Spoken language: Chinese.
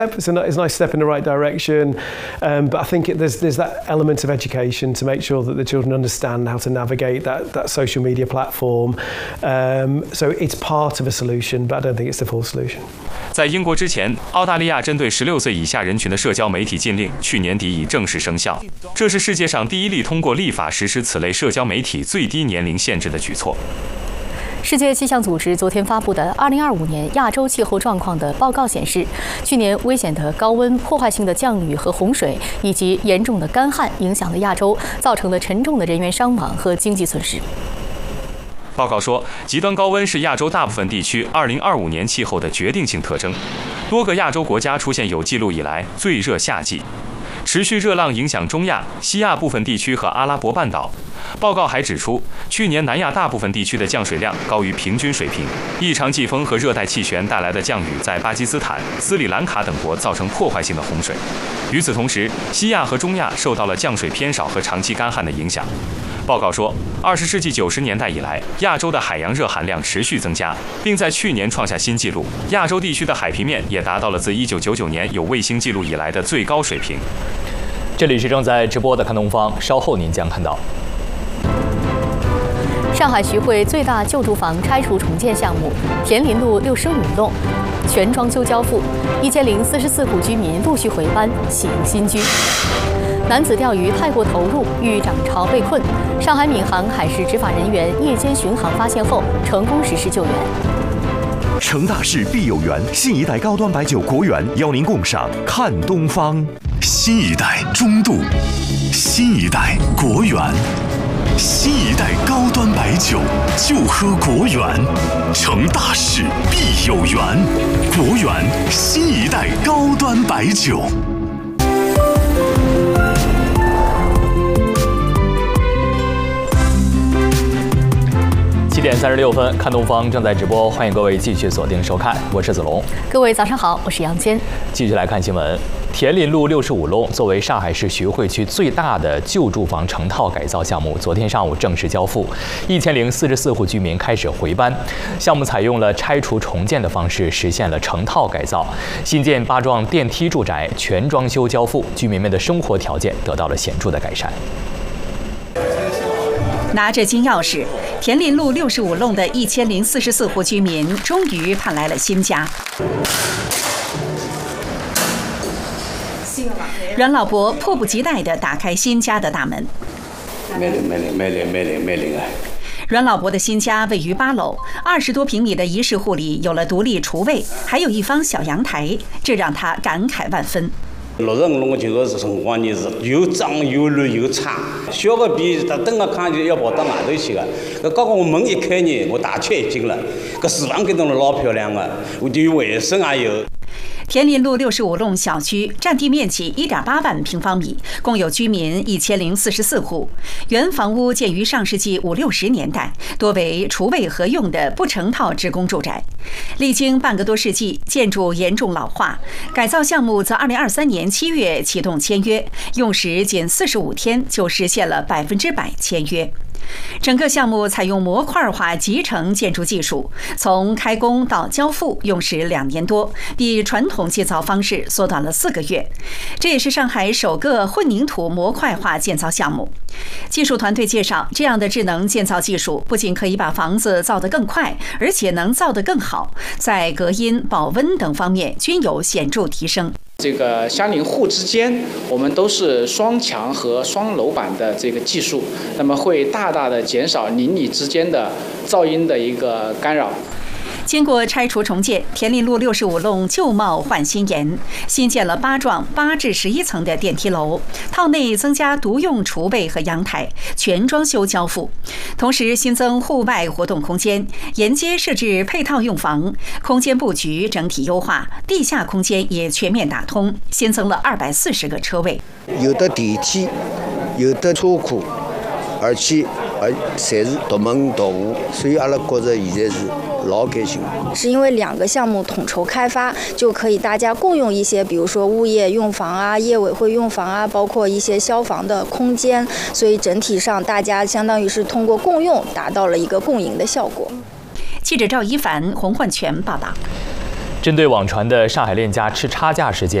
It's a nice step in the right direction, but I think there's that element of education to make sure that the children understand how to navigate that social media platform. So it's part of a solution, but I don't think it's the full solution. 在英国之前，澳大利亚针对16岁以下人群的社交媒体禁令去年底已正式生效，这是世界上第一例通过立法实施此类社交媒体最低年龄限制的举措。 世界气象组织昨天发布的2025年亚洲气候状况的报告显示，去年危险的高温、破坏性的降雨和洪水，以及严重的干旱影响了亚洲，造成了沉重的人员伤亡和经济损失。 报告说，极端高温是亚洲大部分地区2025年气候的决定性特征，多个亚洲国家出现有记录以来最热夏季。持续热浪影响中亚、西亚部分地区和阿拉伯半岛。报告还指出，去年南亚大部分地区的降水量高于平均水平，异常季风和热带气旋带来的降雨在巴基斯坦、斯里兰卡等国造成破坏性的洪水。与此同时，西亚和中亚受到了降水偏少和长期干旱的影响。报告说，20世纪90年代以来，亚洲的海洋热含量持续增加，并在去年创下新纪录。亚洲地区的海平面也达到了自1999年有卫星记录以来的最高水平。 这里是正在直播的看东方，稍后您将看到。 上海徐汇最大旧住房拆除重建项目田林路65弄全装修交付，1044户居民陆续回班，喜迎新居。男子钓鱼太过投入，遇涨潮被困，上海闵行海事执法人员夜间巡航发现后，成功实施救援。 成大事必有缘，新一代高端白酒国源邀您共赏看东方。新一代中度，新一代国源，新一代高端白酒就喝国源。成大事必有缘，国源新一代高端白酒。 7点36分，看东方正在直播，欢迎各位继续锁定收看，我是子龙。 各位早上好，我是杨坚。 继续来看新闻。田林路65弄作为上海市徐汇区最大的旧住房成套改造项目，昨天上午正式交付，1044户居民开始回班。项目采用了拆除重建的方式，实现了成套改造。新建8幢电梯住宅全装修交付，居民们的生活条件得到了显著的改善。 拿着金钥匙，田林路65弄的1044户居民终于盼来了新家。阮老伯迫不及待地打开新家的大门。 没灵啊！ 阮老伯的新家位于8楼，20多平米的一室户里有了独立厨卫，还有一方小阳台，这让他感慨万分。 65弄这个辰光呢是又脏又乱又差，小个比他等个看就要跑到外头去了。刚刚我门一开呢，我大吃一惊了。搿厨房间弄得老漂亮个，对卫生也有。 田林路65弄小区占地面积1.8万平方米，共有居民1044户。原房屋建于上世纪50、60年代，多为厨卫合用的不成套职工住宅。历经半个多世纪，建筑严重老化，改造项目则2023年7月启动签约，用时仅45天就实现了100%签约。整个项目采用模块化集成建筑技术，从开工到交付用时2年多，比传统建造方式缩短了4个月。这也是上海首个混凝土模块化建造项目。技术团队介绍，这样的智能建造技术不仅可以把房子造得更快，而且能造得更好，在隔音、保温等方面均有显著提升。 这个相邻户之间，我们都是双墙和双楼板的这个技术，那么会大大的减少邻里之间的噪音的一个干扰。 经过拆除重建，田林路65弄旧貌换新颜，新建了8幢8至11层的电梯楼，套内增加独用厨卫和阳台，全装修交付。同时新增户外活动空间，沿街设置配套用房，空间布局整体优化，地下空间也全面打通，新增了240个车位。 有的电梯，有的车库，而且侪是独门独户，所以阿拉觉着现在是老开心。 是因为2个项目统筹开发，就可以大家共用一些，比如说物业用房啊、业委会用房啊，包括一些消防的空间，所以整体上大家相当于是通过共用达到了一个共赢的效果。 记者赵一凡、洪焕全报道。 针对网传的上海链家吃差价事件，